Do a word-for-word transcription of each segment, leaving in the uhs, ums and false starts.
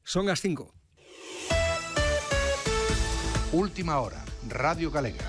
Son as cinco. Última hora, Radio Galega.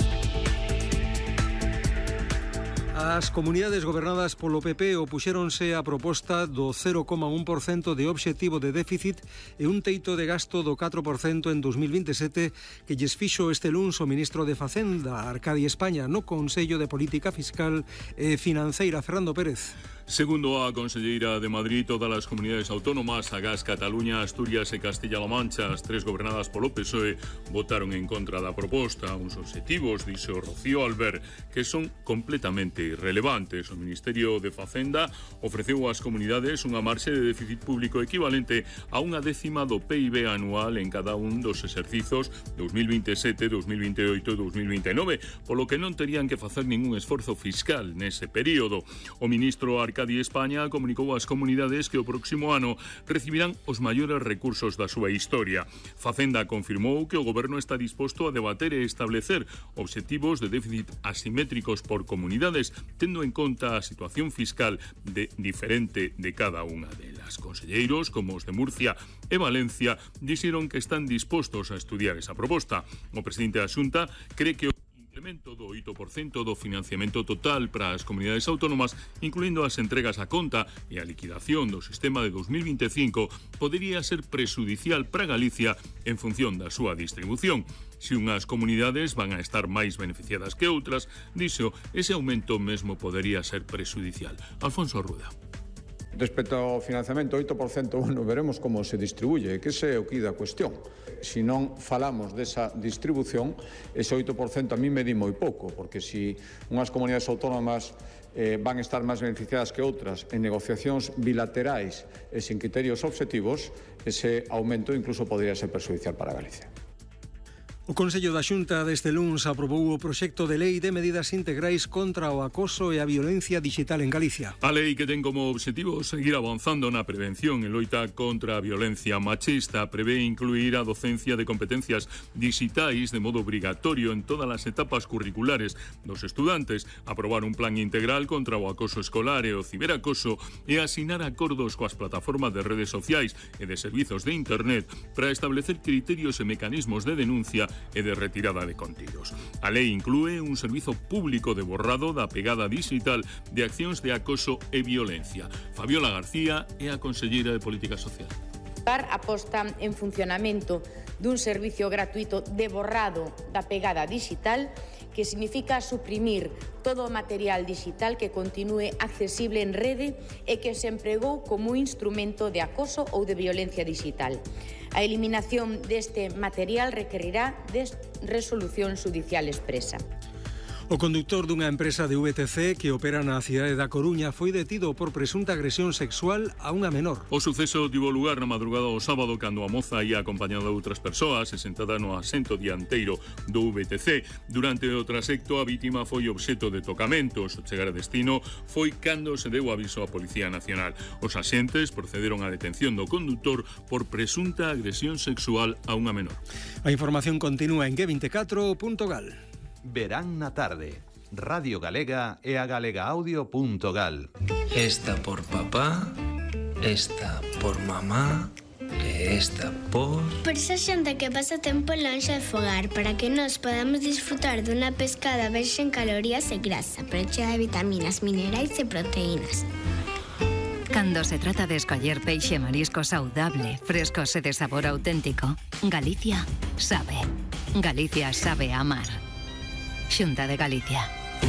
As comunidades gobernadas polo P P opuxéronse á proposta do cero coma un por cento de obxectivo de déficit e un teito de gasto do catro por cento en dos mil veintesete que lles fixo este luns o ministro de Facenda, Arcadi España, no Consello de Política Fiscal e Financeira, Fernando Pérez. Segundo a conselleira de Madrid, todas as comunidades autónomas, agás Cataluña, Asturias e Castilla-La Mancha, as tres gobernadas polo P S O E, votaron en contra da proposta. Uns obxectivos, dixe o Rocío Albert, que son completamente irrelevantes. O Ministerio de Facenda ofreceu ás comunidades unha marxe de déficit público equivalente a unha décima do P I B anual en cada un dos exercizos dos mil veintesete, dos mil veintioito e dos mil veintenove, polo que non terían que facer ningún esforzo fiscal nese período. O ministro Arcadi España comunicou ás comunidades que o próximo ano recibirán os maiores recursos da súa historia. Facenda confirmou que o goberno está disposto a debater e establecer obxectivos de déficit asimétricos por comunidades, tendo en conta a situación fiscal de diferente de cada unha delas. Conselleiros como os de Murcia e Valencia dixeron que están dispostos a estudiar esa proposta. O presidente da Xunta cree que o incremento do oito por cento do financiamento total para as comunidades autónomas, incluindo as entregas a conta e a liquidación do sistema de dos mil veinticinco, podería ser prexudicial para Galicia en función da súa distribución. Se unhas comunidades van a estar máis beneficiadas que outras, dixo, ese aumento mesmo podería ser prexudicial. Alfonso Rueda. Respecto ao financiamento, oito por cento, bueno, veremos como se distribuye, que ese é o que da cuestión. Se non falamos desa distribución, ese oito por cento a mí me di moi pouco, porque se unhas comunidades autónomas eh, van estar máis beneficiadas que outras en negociacións bilaterais e sin criterios obxectivos, ese aumento incluso podría ser perxudicial para Galicia. O Consello da Xunta deste luns aprobou o proxecto de lei de medidas integrais contra o acoso e a violencia digital en Galicia. A lei, que ten como obxectivo seguir avanzando na prevención e loita contra a violencia machista, prevé incluir a docencia de competencias digitais de modo obrigatorio en todas as etapas curriculares dos estudantes, aprobar un plan integral contra o acoso escolar e o ciberacoso e asinar acordos coas plataformas de redes sociais e de servizos de internet para establecer criterios e mecanismos de denuncia e de retirada de contidos. A lei inclúe un servizo público de borrado da pegada digital de accións de acoso e violencia. Fabiola García é a conselleira de Política Social. A posta en funcionamento dun servicio gratuito de borrado da pegada digital, que significa suprimir todo o material digital que continúe accesible en rede e que se empregou como instrumento de acoso ou de violencia digital. A eliminación deste material requerirá de resolución xudicial expresa. O conductor dunha empresa de V T C que opera na cidade da Coruña foi detido por presunta agresión sexual a unha menor. O suceso tivo lugar na madrugada do sábado cando a moza ia acompañada de outras persoas e sentada no asento dianteiro do V T C. Durante o trasecto a vítima foi obxeto de tocamentos. O chegar a destino foi cando se deu aviso á Policía Nacional. Os axentes procederon á detención do conductor por presunta agresión sexual a unha menor. A información continúa en G veinticuatro punto gal. Verán na tarde. Radio Galega e a galegaaudio.gal. Esta por papá, esta por mamá e esta por... Por esa xente que pasa tempo lonxe de fogar, para que nós podamos disfrutar dunha pescada verxe en calorías e grasa, pero chea de vitaminas, minerais e proteínas. Cando se trata de escoller peixe marisco saudable, frescos e de sabor auténtico, Galicia sabe. Galicia sabe amar. Xunta de Galicia.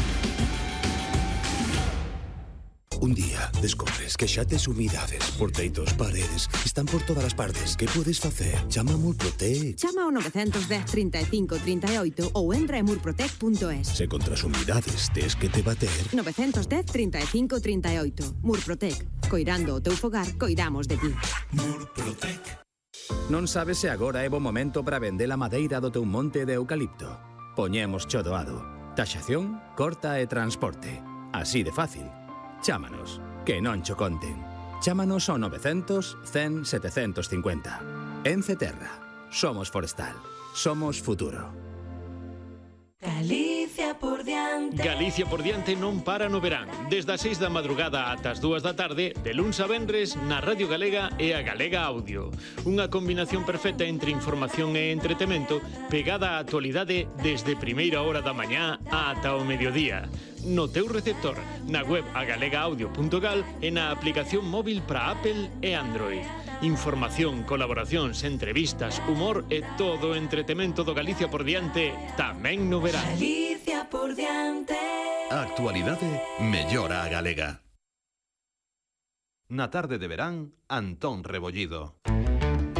Un día descobres que xa tes humidades por teitos, paredes, están por todas as partes. Que podes facer? Chama a Murprotec. Chama ao nove un cero, trinta e cinco, trinta e oito ou entra en murprotec punto es. Se contra as humidades tes que te bater... nove un cero, trinta e cinco, trinta e oito. Murprotec. Coidando o teu fogar, coidamos de ti. Murprotec. Non sabes se agora é bo momento para vender a madeira do teu monte de eucalipto. Poñemos cho doado. Taxación, corta e transporte. Así de fácil. Chámanos, que non cho conten. Chámanos ao nove cero cero, cen, setecentos cincuenta. Ence Terra. Somos forestal. Somos futuro. Galicia. Galicia por diante. Galicia por diante non para no verán. Desde as seis da madrugada ata as dúas da tarde, de luns a venres, na Radio Galega e a Galega Audio. Unha combinación perfecta entre información e entretemento, pegada á actualidade desde primeira hora da mañá ata o mediodía. No teu receptor, na web agalega audio punto gal e na aplicación móvil para Apple e Android. Información, colaboracións, entrevistas, humor e todo o entretemento do Galicia por diante tamén no verán. Galicia por diante. A actualidade mellora a galega. Na tarde de verán, Antón Rebollido.